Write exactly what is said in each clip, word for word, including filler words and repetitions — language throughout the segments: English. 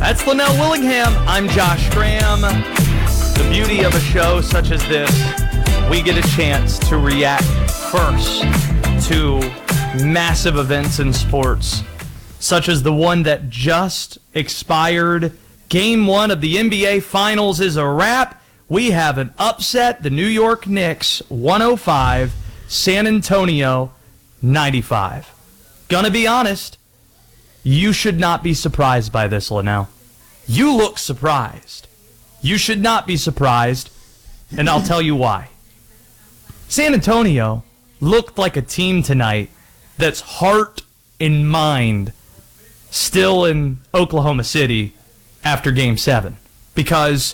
That's Linnell Willingham. I'm Josh Graham. The beauty of a show such as this, we get a chance to react first to massive events in sports, such as the one that just expired. Game one of the N B A Finals is a wrap. We have an upset. The New York Knicks, one oh five, San Antonio, ninety-five. Gonna be honest, you should not be surprised by this, Linnell. You look surprised. You should not be surprised, and I'll tell you why. San Antonio looked like a team tonight that's heart and mind still in Oklahoma City after Game seven. Because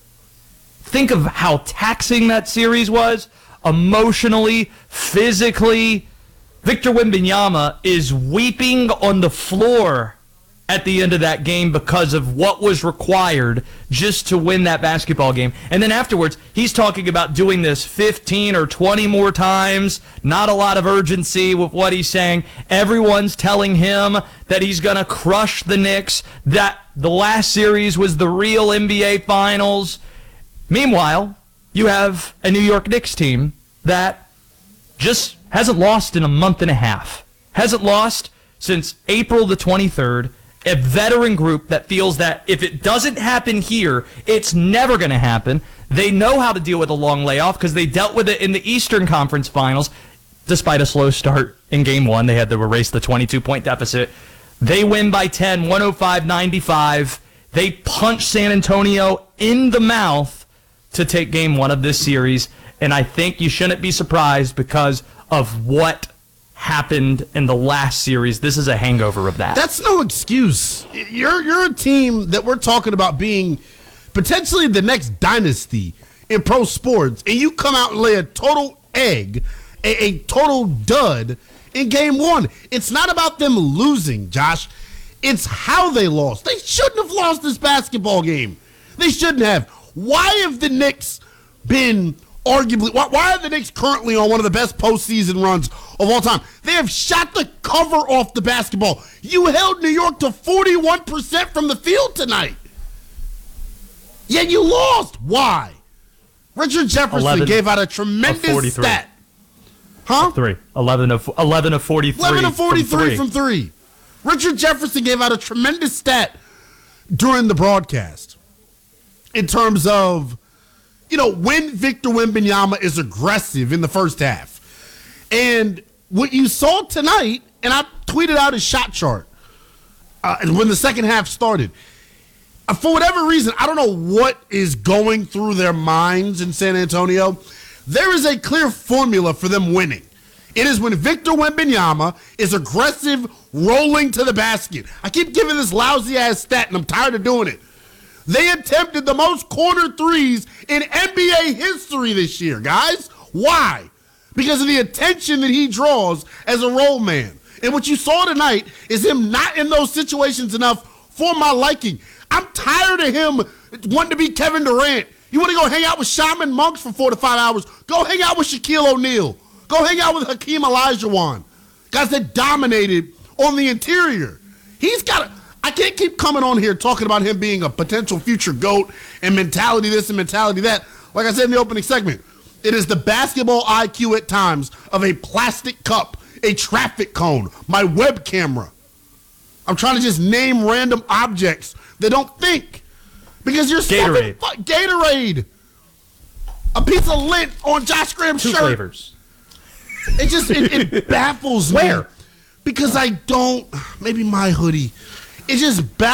think of how taxing that series was, emotionally, physically. Victor Wembanyama is weeping on the floor at the end of that game because of what was required just to win that basketball game. And then afterwards, he's talking about doing this fifteen or twenty more times. Not a lot of urgency with what he's saying. Everyone's telling him that he's going to crush the Knicks, that the last series was the real N B A Finals. Meanwhile, you have a New York Knicks team that just hasn't lost in a month and a half. Hasn't lost since April the twenty-third. A veteran group that feels that if it doesn't happen here, it's never going to happen. They know how to deal with a long layoff because they dealt with it in the Eastern Conference Finals. Despite a slow start in Game one, they had to erase the twenty-two point deficit. They win by ten, one oh five ninety-five. They punch San Antonio in the mouth to take Game one of this series. And I think you shouldn't be surprised because of what happened in the last series. This is a hangover of that. That's no excuse. You're you're a team that we're talking about being potentially the next dynasty in pro sports, and you come out and lay a total egg, a, a total dud in game one. It's not about them losing, Josh. It's how they lost. They shouldn't have lost this basketball game. They shouldn't have. Why have the Knicks been arguably, why, why are the Knicks currently on one of the best postseason runs of all time? They have shot the cover off the basketball. You held New York to forty-one percent from the field tonight. Yet you lost. Why? Richard Jefferson eleven gave out a tremendous stat. Huh? Three. eleven of, eleven of forty-three. eleven of forty-three from three. From three. Richard Jefferson gave out a tremendous stat during the broadcast in terms of, you know, when Victor Wembanyama is aggressive in the first half. And what you saw tonight, and I tweeted out a shot chart uh, when the second half started. Uh, for whatever reason, I don't know what is going through their minds in San Antonio. There is a clear formula for them winning. It is when Victor Wembanyama is aggressive, rolling to the basket. I keep giving this lousy-ass stat, and I'm tired of doing it. They attempted the most corner threes in N B A history this year, guys. Why? Because of the attention that he draws as a roll man. And what you saw tonight is him not in those situations enough for my liking. I'm tired of him wanting to be Kevin Durant. You want to go hang out with Shaman Monks for four to five hours? Go hang out with Shaquille O'Neal. Go hang out with Hakeem Olajuwon. Guys that dominated on the interior. He's got to... I can't keep coming on here talking about him being a potential future GOAT and mentality this and mentality that. Like I said in the opening segment, it is the basketball I Q at times of a plastic cup, a traffic cone, my web camera. I'm trying to just name random objects that don't think. Because you're Gatorade. Fu- Gatorade. A piece of lint on Josh Graham's Two shirt. flavors. It just, it, it baffles me. Where? Because I don't, maybe my hoodie. It just